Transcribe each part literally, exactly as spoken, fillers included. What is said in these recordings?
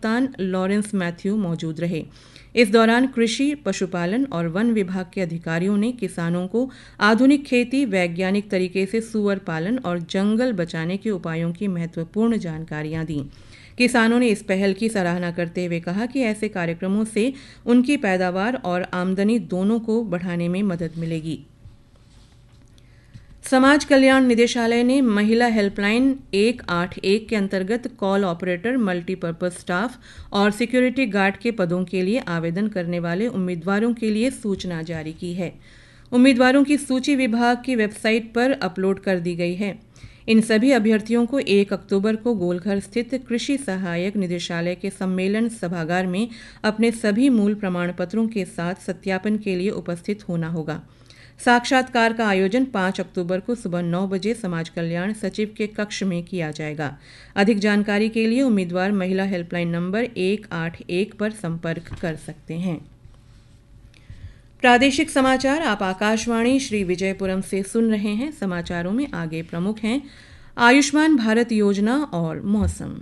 कप्तान Lawrence Matthew मौजूद रहे। इस दौरान कृषि, पशुपालन और वन विभाग के अधिकारियों ने किसानों को आधुनिक खेती, वैज्ञानिक तरीके से सूअर पालन और जंगल बचाने के उपायों की महत्वपूर्ण जानकारियां दी। किसानों ने इस पहल की सराहना करते हुए कहा कि ऐसे कार्यक्रमों से उनकी पैदावार और आमदनी दोनों को बढ़ाने में मदद मिलेगी। समाज कल्याण निदेशालय ने महिला हेल्पलाइन एक आठ एक के अंतर्गत कॉल ऑपरेटर, मल्टीपर्पज स्टाफ और सिक्योरिटी गार्ड के पदों के लिए आवेदन करने वाले उम्मीदवारों के लिए सूचना जारी की है। उम्मीदवारों की सूची विभाग की वेबसाइट पर अपलोड कर दी गई है। इन सभी अभ्यर्थियों को एक अक्टूबर को गोलघर स्थित कृषि सहायक निदेशालय के सम्मेलन सभागार में अपने सभी मूल प्रमाण पत्रों के साथ सत्यापन के लिए उपस्थित होना होगा। साक्षात्कार का आयोजन पाँच अक्टूबर को सुबह नौ बजे समाज कल्याण सचिव के कक्ष में किया जाएगा। अधिक जानकारी के लिए उम्मीदवार महिला हेल्पलाइन नंबर एक आठ एक पर संपर्क कर सकते हैं। प्रादेशिक समाचार आप आकाशवाणी श्री विजयपुरम से सुन रहे हैं। समाचारों में आगे प्रमुख हैं आयुष्मान भारत योजना और मौसम।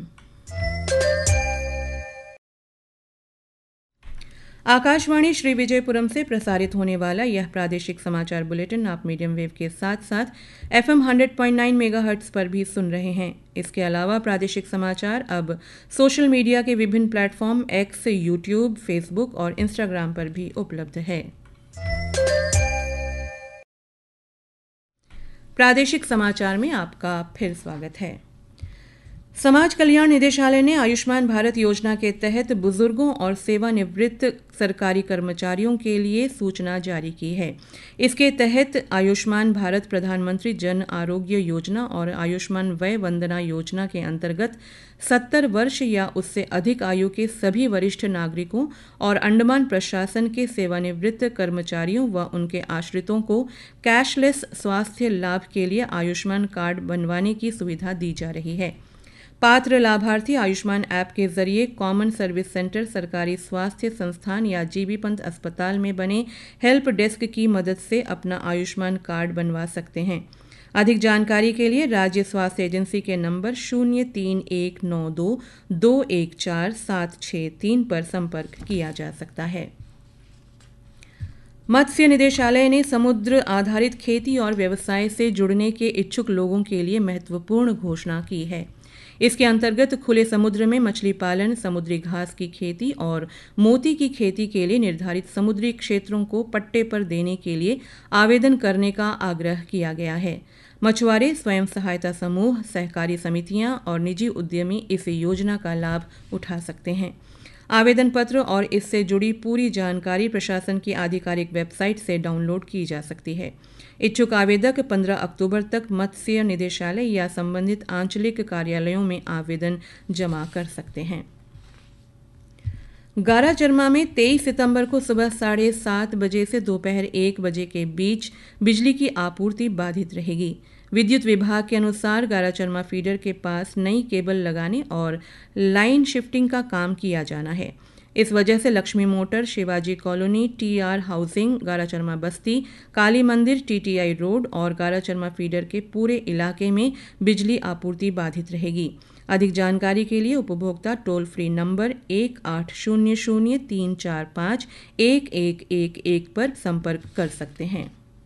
आकाशवाणी श्री विजयपुरम से प्रसारित होने वाला यह प्रादेशिक समाचार बुलेटिन आप मीडियम वेव के साथ साथ FM hundred point nine megahertz पर भी सुन रहे हैं। इसके अलावा प्रादेशिक समाचार अब सोशल मीडिया के विभिन्न प्लेटफॉर्म एक्स, यूट्यूब, फेसबुक और इंस्टाग्राम पर भी उपलब्ध है। प्रादेशिक समाचार में आपका फिर स्वागत है। समाज कल्याण निदेशालय ने आयुष्मान भारत योजना के तहत बुजुर्गों और सेवानिवृत्त सरकारी कर्मचारियों के लिए सूचना जारी की है। इसके तहत आयुष्मान भारत प्रधानमंत्री जन आरोग्य योजना और आयुष्मान वय वंदना योजना के अंतर्गत सत्तर वर्ष या उससे अधिक आयु के सभी वरिष्ठ नागरिकों और अंडमान प्रशासन के सेवानिवृत्त कर्मचारियों व उनके आश्रितों को कैशलेस स्वास्थ्य लाभ के लिए आयुष्मान कार्ड बनवाने की सुविधा दी जा रही है। पात्र लाभार्थी आयुष्मान ऐप के जरिए कॉमन सर्विस सेंटर, सरकारी स्वास्थ्य संस्थान या जीबी पंत अस्पताल में बने हेल्प डेस्क की मदद से अपना आयुष्मान कार्ड बनवा सकते हैं। अधिक जानकारी के लिए राज्य स्वास्थ्य एजेंसी के नंबर शून्य तीन एक नौ दो दो एक चार सात छः तीन पर संपर्क किया जा सकता है। मत्स्य निदेशालय ने समुद्र आधारित खेती और व्यवसाय से जुड़ने के इच्छुक लोगों के लिए महत्वपूर्ण घोषणा की है। इसके अंतर्गत खुले समुद्र में मछली पालन, समुद्री घास की खेती और मोती की खेती के लिए निर्धारित समुद्री क्षेत्रों को पट्टे पर देने के लिए आवेदन करने का आग्रह किया गया है। मछुआरे, स्वयं सहायता समूह, सहकारी समितियां और निजी उद्यमी इस योजना का लाभ उठा सकते हैं। आवेदन पत्र और इससे जुड़ी पूरी जानकारी प्रशासन की आधिकारिक वेबसाइट से डाउनलोड की जा सकती है। इच्छुक आवेदक पंद्रह अक्टूबर तक मत्स्य निदेशालय या संबंधित आंचलिक कार्यालयों में आवेदन जमा कर सकते हैं। गाराचरमा में तेईस सितंबर को सुबह साढ़े सात बजे से दोपहर एक बजे के बीच बिजली की आपूर्ति बाधित रहेगी। विद्युत विभाग के अनुसार गाराचरमा फीडर के पास नई केबल लगाने और लाइन शिफ्टिंग का काम किया जाना है। इस वजह से Lakshmi motor, Shivaji colony, TR housing, गाराचरमा बस्ती, काली मंदिर, टीटीआई रोड और गाराचरमा फीडर के पूरे इलाके में बिजली आपूर्ति बाधित रहेगी। अधिक जानकारी के लिए उपभोक्ता टोल फ्री नंबर एक आठ शून्य शून्य तीन चार पाँच एक एक एक एक पर संपर्क कर सकते हैं।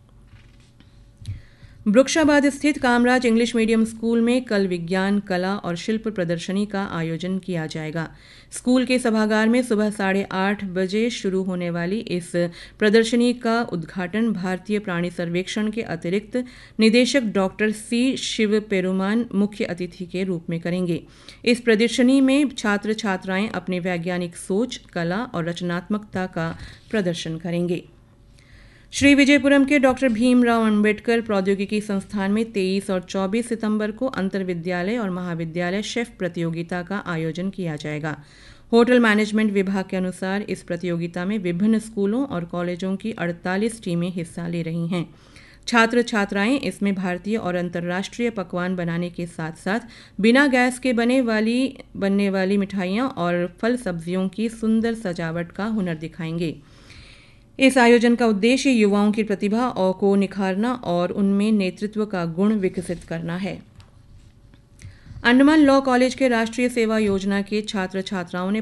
वृक्षाबाद स्थित कामराज इंग्लिश मीडियम स्कूल में कल विज्ञान, कला और शिल्प प्रदर्शनी का आयोजन किया जाएगा। स्कूल के सभागार में सुबह साढ़े आठ बजे शुरू होने वाली इस प्रदर्शनी का उद्घाटन भारतीय प्राणी सर्वेक्षण के अतिरिक्त निदेशक डॉक्टर सी शिव पेरुमान मुख्य अतिथि के रूप में करेंगे। इस प्रदर्शनी में छात्र छात्राएं अपनी वैज्ञानिक सोच, कला और रचनात्मकता का प्रदर्शन करेंगे। श्री विजयपुरम के डॉक्टर भीमराव अंबेडकर प्रौद्योगिकी संस्थान में तेईस और चौबीस सितंबर को अंतर विद्यालय और महाविद्यालय शेफ प्रतियोगिता का आयोजन किया जाएगा। होटल मैनेजमेंट विभाग के अनुसार इस प्रतियोगिता में विभिन्न स्कूलों और कॉलेजों की अड़तालीस टीमें हिस्सा ले रही हैं। छात्र छात्राएं इसमें भारतीय और अंतर्राष्ट्रीय पकवान बनाने के साथ साथ बिना गैस के बने वाली बनने वाली मिठाइयाँ और फल सब्जियों की सुंदर सजावट का हुनर दिखाएंगे। इस आयोजन का उद्देश्य युवाओं की प्रतिभा और को निखारना और उनमें नेतृत्व का गुण विकसित करना है। अंडमान लॉ कॉलेज के राष्ट्रीय सेवा योजना के छात्र छात्राओं ने